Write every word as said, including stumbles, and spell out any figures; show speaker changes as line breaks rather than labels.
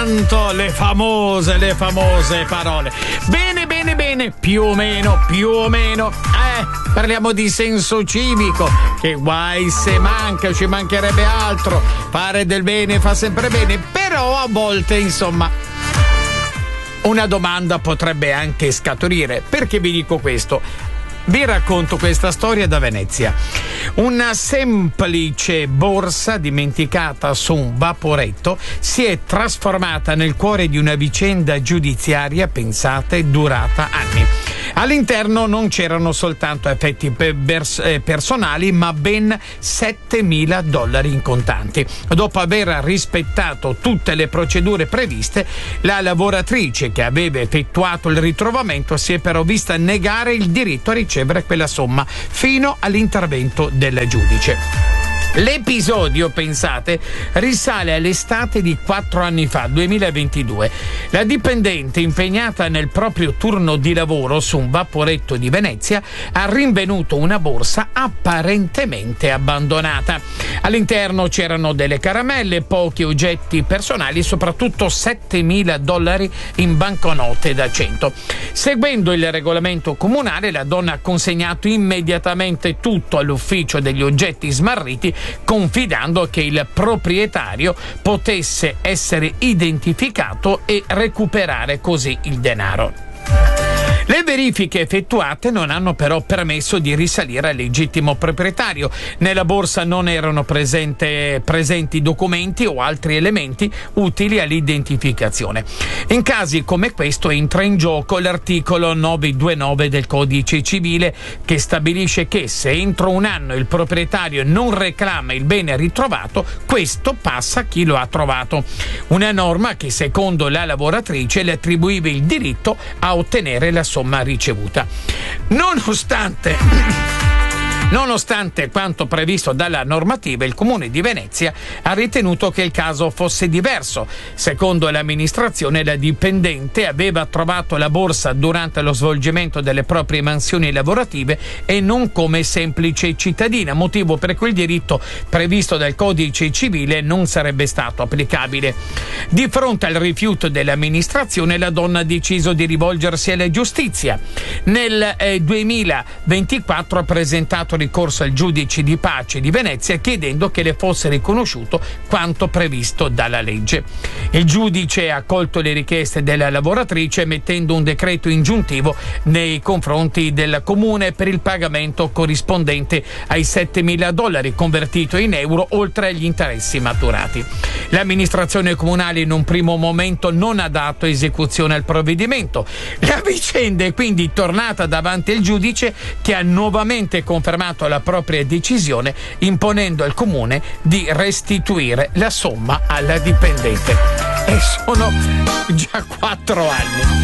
intanto le famose, le famose parole. Bene, bene, bene, più o meno, più o meno. Eh, parliamo di senso civico, che guai se manca, ci mancherebbe altro. Fare del bene fa sempre bene, però a volte, insomma, una domanda potrebbe anche scaturire. Perché vi dico questo? Vi racconto questa storia da Venezia. Una semplice borsa dimenticata su un vaporetto si è trasformata nel cuore di una vicenda giudiziaria, pensate, durata anni. All'interno non c'erano soltanto effetti personali, ma ben settemila dollari in contanti. Dopo aver rispettato tutte le procedure previste, la lavoratrice che aveva effettuato il ritrovamento si è però vista negare il diritto a ricevere quella somma fino all'intervento del giudice. L'episodio, pensate, risale all'estate di quattro anni fa, duemilaventidue. La dipendente, impegnata nel proprio turno di lavoro su un vaporetto di Venezia, ha rinvenuto una borsa apparentemente abbandonata. All'interno c'erano delle caramelle, pochi oggetti personali e soprattutto settemila dollari in banconote da cento. Seguendo il regolamento comunale, la donna ha consegnato immediatamente tutto all'ufficio degli oggetti smarriti, confidando che il proprietario potesse essere identificato e recuperare così il denaro. Le verifiche effettuate non hanno però permesso di risalire al legittimo proprietario. Nella borsa non erano presente, presenti documenti o altri elementi utili all'identificazione. In casi come questo entra in gioco l'articolo novecentoventidue del Codice Civile, che stabilisce che se entro un anno il proprietario non reclama il bene ritrovato, questo passa a chi lo ha trovato. Una norma che secondo la lavoratrice le attribuiva il diritto a ottenere la somma ricevuta. Nonostante Nonostante quanto previsto dalla normativa, il Comune di Venezia ha ritenuto che il caso fosse diverso. Secondo l'amministrazione, la dipendente aveva trovato la borsa durante lo svolgimento delle proprie mansioni lavorative e non come semplice cittadina, motivo per cui il diritto previsto dal Codice Civile non sarebbe stato applicabile. Di fronte al rifiuto dell'amministrazione, la donna ha deciso di rivolgersi alla giustizia. Nel eh, duemilaventiquattro ha presentato ricorso al giudice di pace di Venezia chiedendo che le fosse riconosciuto quanto previsto dalla legge. Il giudice ha accolto le richieste della lavoratrice emettendo un decreto ingiuntivo nei confronti del comune per il pagamento corrispondente ai settemila dollari convertito in euro, oltre agli interessi maturati. L'amministrazione comunale in un primo momento non ha dato esecuzione al provvedimento. La vicenda è quindi tornata davanti al giudice, che ha nuovamente confermato la propria decisione, imponendo al comune di restituire la somma alla dipendente. E sono già quattro anni.